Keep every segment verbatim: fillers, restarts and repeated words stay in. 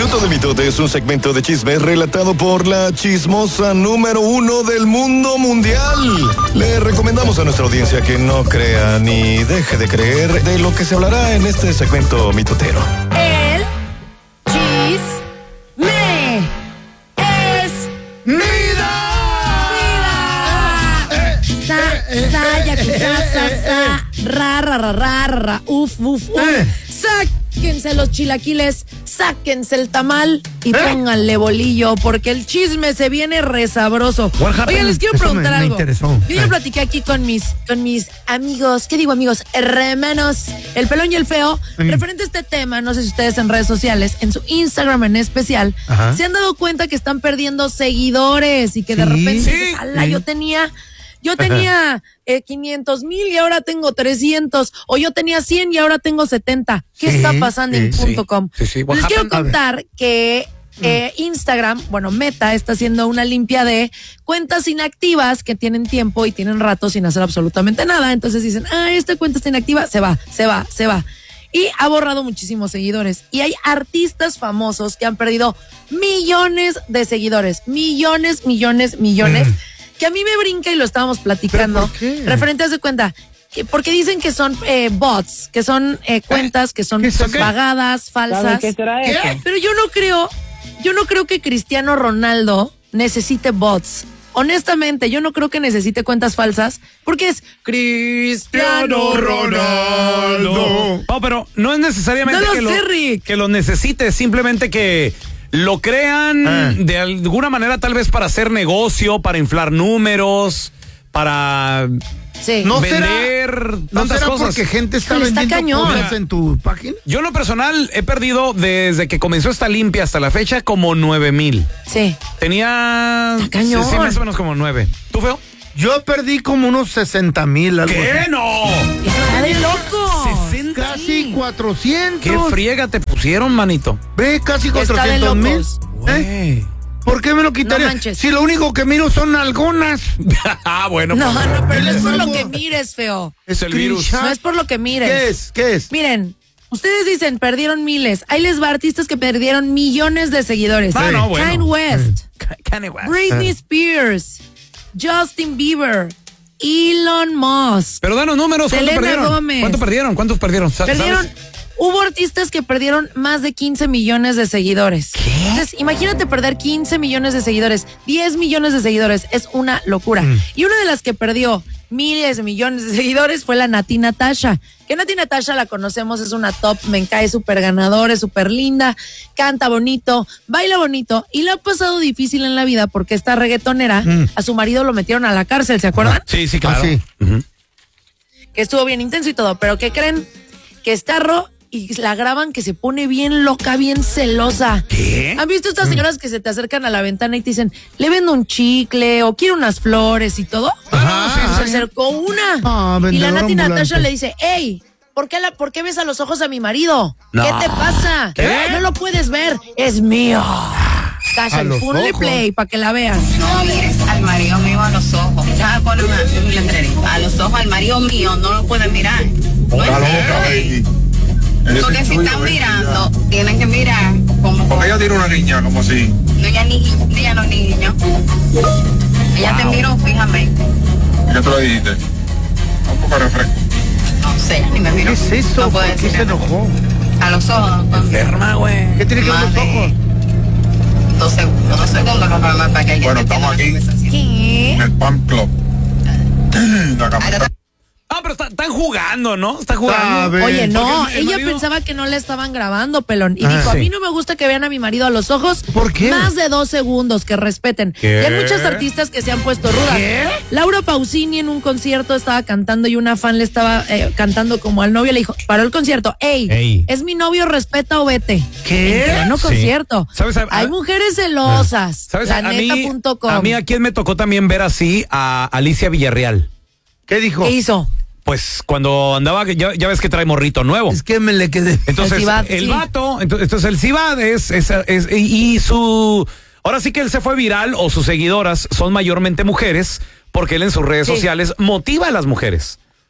Minuto de Mitote es un segmento de chisme relatado por la chismosa número uno del mundo mundial. Le recomendamos a nuestra audiencia que no crea ni deje de creer de lo que se hablará en este segmento mitotero. El chisme es ¡Mida! Sa, sa, yakuza, sa, sa, ra, ra, ra, ra, ra, uf, uf, uf. Sáquense los chilaquiles, sáquense el tamal y pónganle bolillo, porque el chisme se viene resabroso. Oigan, les quiero Eso preguntar me, me algo. interesó. Yo ya platiqué aquí con mis, con mis amigos, ¿qué digo amigos? Hermanos, el pelón y el feo, mm. referente a este tema, no sé si ustedes en redes sociales, en su Instagram en especial, Ajá. se han dado cuenta que están perdiendo seguidores y que de ¿Sí? repente, sí. ala, sí. yo tenía... Yo tenía eh, quinientos mil y ahora tengo trescientos. O yo tenía cien y ahora tengo setenta. ¿Qué sí, está pasando sí, en punto com? Sí, sí, sí. Les quiero contar que eh, Instagram, bueno, Meta está haciendo una limpia de cuentas inactivas que tienen tiempo y tienen rato sin hacer absolutamente nada. Entonces dicen, ah, esta cuenta está inactiva, se va, se va, se va. Y ha borrado muchísimos seguidores. Y hay artistas famosos que han perdido millones de seguidores. Millones, millones, millones. Mm. Que a mí me brinca y lo estábamos platicando. Referente a su cuenta. Que porque dicen que son eh, bots, que son eh, cuentas que son pagadas, falsas. ¿Qué será eso? Pero yo no creo, yo no creo que Cristiano Ronaldo necesite bots. Honestamente, yo no creo que necesite cuentas falsas, porque es Cristiano Ronaldo. No, pero no es necesariamente no lo que, sé, lo, Rick. que lo necesite, simplemente que lo crean ah. de alguna manera, tal vez para hacer negocio, para inflar números, para sí. ¿No vender será, tantas ¿no será cosas. Porque gente está Está vendiendo cosas en tu página? Yo en lo personal he perdido desde que comenzó esta limpia hasta la fecha como nueve mil. Sí. Tenía está cañón. Sí, sí, más o menos como nueve. ¿Tú, feo? Yo perdí como unos sesenta mil. ¿Qué? Así. ¡No! ¡Está de loco! sesenta Casi cuatrocientos. ¿Qué friega te pusieron, manito? Ve, casi cuatrocientos mil. ¿Eh? ¿Por qué me lo quitaría? No si lo único que miro son algunas. Ah, bueno. No, pues, no, pero no es por lo que mires, feo. Es el virus. No es por lo que mires. ¿Qué es? ¿Qué es? Miren, ustedes dicen, perdieron miles. Ahí les va artistas que perdieron millones de seguidores. Ah, no, bueno. Kanye West. Kanye West. Britney Spears. Justin Bieber. Elon Musk. Pero danos números. ¿Cuánto Selena perdieron? Gómez. ¿Cuánto perdieron? ¿Cuántos perdieron? Perdieron... ¿Sabes? Hubo artistas que perdieron más de quince millones de seguidores. ¿Qué? Entonces, imagínate perder quince millones de seguidores, diez millones de seguidores, es una locura. Mm. Y una de las que perdió miles de millones de seguidores fue la Nati Natasha. Que Nati Natasha la conocemos, es una top, me cae súper ganadora, es súper linda, canta bonito, baila bonito y le ha pasado difícil en la vida porque esta reggaetonera, mm. a su marido lo metieron a la cárcel, ¿se acuerdan? Sí, sí, claro. Ah, sí. Uh-huh. Que estuvo bien intenso y todo, pero ¿qué creen? Que está ro y la graban que se pone bien loca, bien celosa. ¿Qué? ¿Han visto estas señoras que se te acercan a la ventana y te dicen, le vendo un chicle o quiero unas flores y todo? Ajá. Se acercó una. Ah, y la Nati ambulante. Natasha le dice, hey, ¿por qué, la, ¿por qué ves a los ojos a mi marido? No. ¿Qué te pasa? ¿Qué? No lo puedes ver, es mío. Cállate, ponle play para que la veas. No mires al marido mío a los ojos. Ya ponen un letrerito. A los ojos al marido mío no lo pueden mirar. No es serio. Porque si están mirando, tienen que mirar como... Porque ella tiene una niña, como así. No, ella, ni, ella no es niño. Ella wow. te miró fijamente. ¿Qué te lo dijiste? Un poco de refresco. No sé, ni me miró. ¿Qué es eso? No ¿Por qué se enojó? A los ojos. Enferma, güey. ¿Qué tiene que ver los ojos? Dos segundos, dos segundos no para para que ella bueno, estamos aquí ¿Qué? en el Pan Club. La camioneta. Ah, pero está, están jugando, ¿no? Están jugando. Oye, no, el, el ella marido... pensaba pensaba que no le estaban grabando, pelón. Y ah, dijo, sí. a mí no me gusta que vean a mi marido a los ojos. ¿Por qué? Más de dos segundos, que respeten. ¿Qué? Y hay muchas artistas que se han puesto rudas. ¿Qué? Laura Pausini en un concierto estaba cantando y una fan le estaba eh, cantando como al novio. Le dijo, paró el concierto. Ey, Ey. es mi novio, respeta o vete. ¿Qué? En pleno Sí. concierto. ¿Sabes? A, Hay a, mujeres celosas. ¿Sabes? A mí, Planeta punto com. a mí a quién me tocó también ver así a Alicia Villarreal. ¿Qué dijo? ¿Qué hizo? Pues cuando andaba, ya, ya ves que trae morrito nuevo. Es que me le quedé. Entonces, el, Cibad, el sí. vato, entonces, entonces el Cibad es, es, es, y su, ahora sí que él se fue viral o sus seguidoras son mayormente mujeres porque él en sus redes sí. sociales motiva a las mujeres.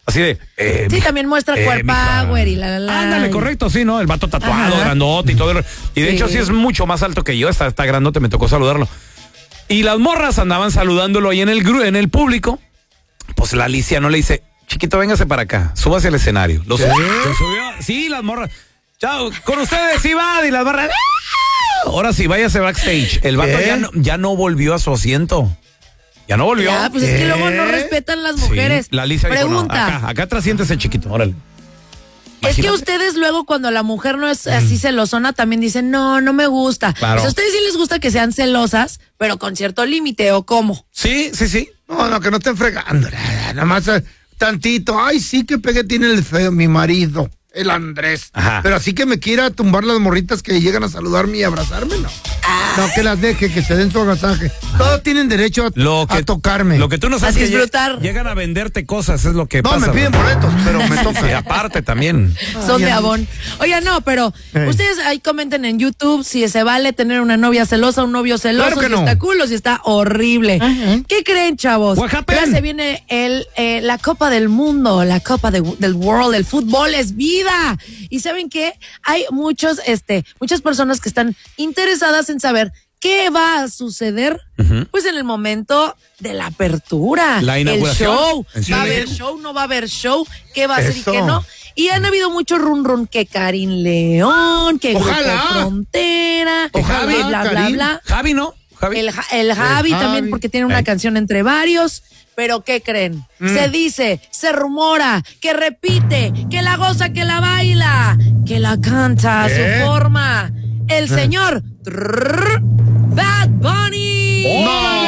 Así de. Eh, sí, también muestra eh, core mija. power y la la la. Ándale, correcto, sí, ¿no? El vato tatuado, ajá, grandote y todo. Y de sí. hecho, sí es mucho más alto que yo. Está, está grandote, me tocó saludarlo. Y las morras andaban saludándolo ahí en el gru- en el público. Pues la Alicia no le dice, chiquito, véngase para acá, súbase al escenario. Lo subió, lo subió. Sí, las morras. Chao, con ustedes, Iván, y las morras. Ahora sí, váyase backstage. El vato ya no, ya no volvió a su asiento. Ya no volvió. Ya, pues ¿Qué? es que luego no respetan las mujeres. Sí, la Alicia Pregunta. Dijo, no, acá, acá atrás siéntese, chiquito, órale. Es que ustedes luego cuando la mujer no es así celosona también dicen, no, no me gusta. Claro. O sea, a ustedes sí les gusta que sean celosas, pero con cierto límite, ¿o cómo? Sí, sí, sí. No, no, que no estén fregando. Nada más eh, tantito. Ay, sí, que pegue tiene el feo, mi marido, el Andrés. Ajá. Pero así que me quiera tumbar las morritas que llegan a saludarme y abrazarme, no. Ay. No, que las deje, que se den su agasaje. Todos tienen derecho a, lo que, a tocarme. Lo que tú no sabes a es disfrutar. que llegan a venderte cosas, es lo que no, pasa. No, me piden boletos, pero me toca. Y aparte también. Son de abón. Oiga, no, pero hey. ustedes ahí comenten en YouTube si se vale tener una novia celosa, un novio celoso, claro que si no. está cool o si está horrible. Uh-huh. ¿Qué creen, chavos? Ya se viene el, eh, la Copa del Mundo, la Copa de, del World, el fútbol es vida. Y ¿saben qué? Hay muchos, este, muchas personas que están interesadas en saber ¿qué va a suceder? Uh-huh. Pues en el momento de la apertura. La inauguración. El show. ¿Va a haber show? ¿No va a haber show? ¿Qué va a ser y qué no? Y han habido mucho run run que Karin León, que Ojalá. Grupo Frontera, Ojalá, que bla, bla, Karin. bla. Javi, ¿no? Javi. El, el Javi el también, Javi. porque tiene una Ay. canción entre varios. Pero ¿qué creen? Mm. Se dice, se rumora, que repite, que la goza, que la baila, que la canta a ¿Eh? su forma. El eh. señor trrr, Bad Bunny. ¡Oh!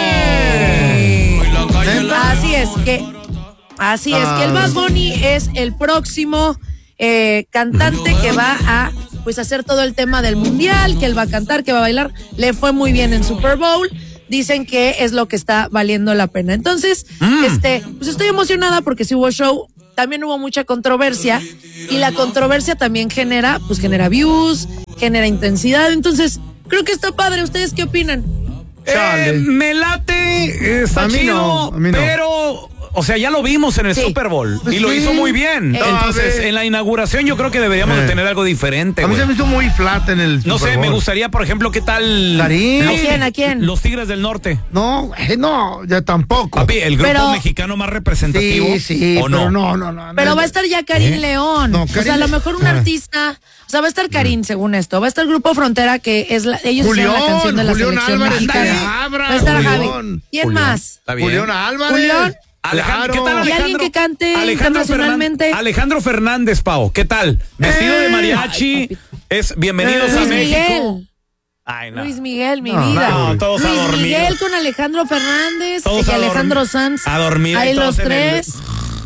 Así es que, así es que el Bad Bunny es el próximo eh, cantante que va a pues hacer todo el tema del mundial, que él va a cantar, que va a bailar. Le fue muy bien en Super Bowl. Dicen que es lo que está valiendo la pena. Entonces, mm. este, pues estoy emocionada porque si hubo show, también hubo mucha controversia y la controversia también genera, pues genera views, genera intensidad. Entonces, creo que está padre. ¿Ustedes qué opinan? Eh, me late, está a mí chido, no, a mí no. pero, o sea, ya lo vimos en el sí. Super Bowl Pues y lo sí. hizo muy bien. Eh. Entonces, en la inauguración yo creo que deberíamos eh. de tener algo diferente. A mí güey. se me hizo muy flat en el No Super sé, Bowl. me gustaría, por ejemplo, ¿qué tal? Karim. ¿A quién? ¿A quién? Los Tigres del Norte. No, eh, no, ya tampoco. Papi, el grupo Pero- mexicano más representativo. Sí, sí, ¿o no? pero no, no, no. Pero no. va a estar ya Karin ¿Eh? León. No, o Karin sea, a lo Le- mejor un Ah. artista. O sea, va a estar Karin, según esto. Va a estar el Grupo Frontera, que es la, ellos Julián, hicieron la canción de la Julián selección Álvarez, mexicana. que abra, Va a estar Julián. Javi. ¿Quién Julián. más? Está bien. Julián Álvarez. Julián. Alejandro, ¿qué tal Y Alejandro? alguien que cante Alejandro internacionalmente. Fernan- Alejandro Fernández, Pau, ¿qué tal? Vestido de mariachi, Ay, es bienvenidos Luis a México. Miguel. Ay, no. Luis Miguel, mi No, vida. no, todos a Luis dormir. Miguel con Alejandro Fernández Todos y a Alejandro dormir. Sanz. A dormir, Ahí los todos en el- tres.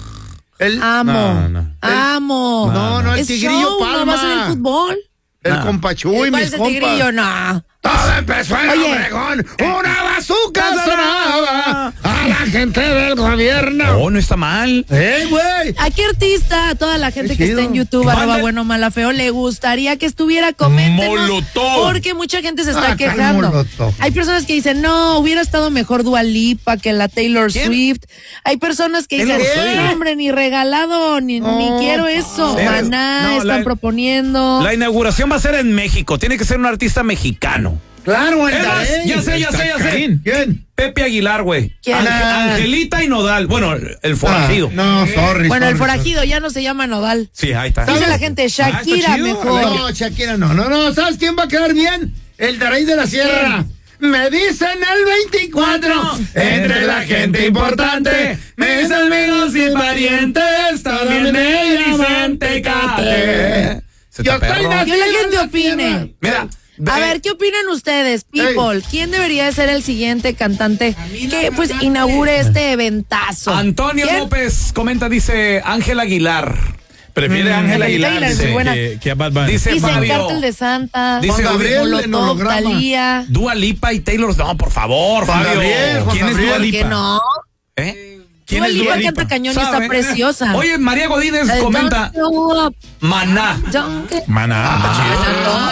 El, Amo. No, no. Amo. No, no, el Es Tigrillo show, Palma. no va a ser el fútbol. el No. compachú y ¿Cuál mis es el compas. Tigrillo? No. Todo empezó en Oye. Obregón. Una bazooka sonaba a la gente del gobierno. Oh, no está mal. ¡Ey, güey! ¿A qué artista, a toda la gente Qué que chido. está en YouTube, Manda- arroba bueno, mala, feo, le gustaría que estuviera? Coméntenos. Molotov. Porque mucha gente se está Ah, ¿cuál quejando. Molotov? Hay personas que dicen, no, hubiera estado mejor Dua Lipa que la Taylor ¿Quién? Swift. Hay personas que dicen, Taylor Swift. no, hombre, ni regalado, ni, No, ni quiero eso. pero- Maná, no, están la- proponiendo. La inauguración va a ser en México. Tiene que ser un artista mexicano. Claro, el Es más, Darey. ya sé, ya sé, ya sé. ¿Quién? Pepe Aguilar, güey. ¿Quién? Ange- Ah. Angelita y Nodal. Bueno, el forajido. Ah, no, sorry. Bueno, el sorry, forajido ya no se llama Nodal. Sí, ahí está. Dice la gente, Shakira Ah, está chido. mejor. sorry. No, Shakira no. No, no, ¿sabes quién va a quedar bien? El Darey de la Sierra. Me dicen el veinticuatro, entre la gente importante, mis amigos y parientes, también me dicen Tecate. Se Yo te estoy perro. nacido Que la en gente la opine. tierra. Mira. A de- ver, ¿qué opinan ustedes, people? ¿Quién debería de ser el siguiente cantante que pues inaugure este eventazo? Antonio ¿Quién? López comenta, dice Ángel Aguilar. Prefiere Mm, Ángel Ángel Aguilar Taylor, dice, muy buena. que, que a Bad Bunny. Dice Dicen Fabio. Cártel de Santa, Dice Juan Gabriel en Molotov, holograma. Talía. Dua Lipa y Taylor. No, por favor, Juan Fabio. Gabriel, Juan ¿Quién es Gabriel. Dua ¿Por Lipa? qué no? ¿Eh? ¿Quién Dua es Lipa Dua Lipa? canta cañón y está ¿Sabe? preciosa. Oye, María Godínez Eh, comenta don't show up, Maná. don't get- Maná, está chido. Ah,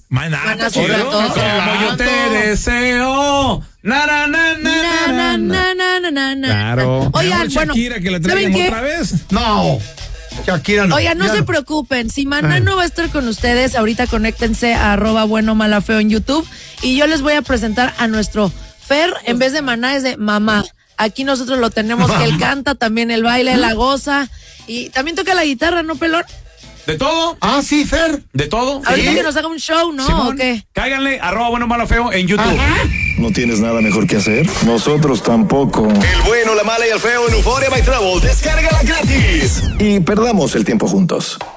Maná, Maná chido. Sobrato. Como yo te deseo. Na, na, na, na, Na, na, na, na. na, na, na. Claro. Oigan, bueno, Shakira, que la ¿saben traigan qué? otra vez. No. Shakira no. Oigan, no Ya se preocupen, si Maná Ah. no va a estar con ustedes, ahorita conéctense a arroba bueno mala feo en YouTube y yo les voy a presentar a nuestro Fer, en vez de Maná es de mamá. Aquí nosotros lo tenemos que él canta, también el baile, la goza y también toca la guitarra, ¿no, pelón? ¿De todo? Ah, sí, Fer. ¿De todo? Ahorita ¿Sí? que nos haga un show, ¿no? Simón, ¿O qué? cáiganle, arroba bueno malo feo en YouTube. ¿No tienes nada mejor que hacer? Nosotros tampoco. El bueno, la mala y el feo en Euphoria by Travel. Descárgala gratis. Y perdamos el tiempo juntos.